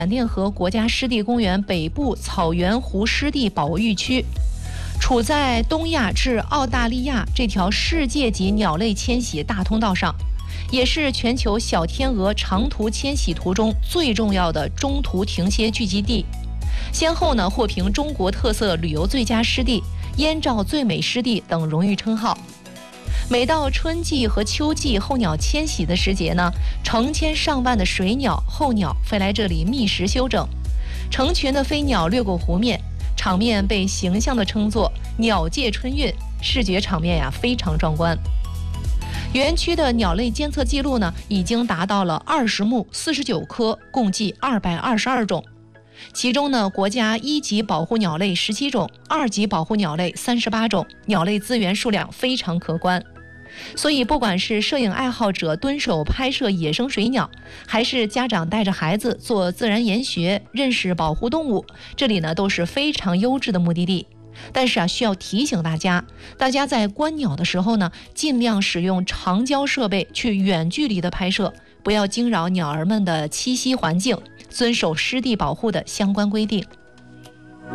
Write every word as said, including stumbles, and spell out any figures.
甸河国家湿地公园北部草原湖湿地保育区，处在东亚至澳大利亚这条世界级鸟类迁徙大通道上，也是全球小天鹅长途迁徙途中最重要的中途停歇聚集地，先后呢获评中国特色旅游最佳湿地、燕赵最美湿地等荣誉称号。每到春季和秋季候鸟迁徙的时节呢，成千上万的水鸟、候鸟飞来这里觅食休整，成群的飞鸟掠过湖面，场面被形象地称作鸟界春运，视觉场面呀非常壮观。园区的鸟类监测记录呢，已经达到了二十目四十九颗，共计二百二十二种。其中呢，国家一级保护鸟类十七种，二级保护鸟类三十八种，鸟类资源数量非常可观。所以，不管是摄影爱好者蹲守拍摄野生水鸟，还是家长带着孩子做自然研学、认识保护动物，这里呢都是非常优质的目的地。但是啊，需要提醒大家，大家在观鸟的时候呢，尽量使用长焦设备去远距离的拍摄，不要惊扰鸟儿们的栖息环境，遵守湿地保护的相关规定。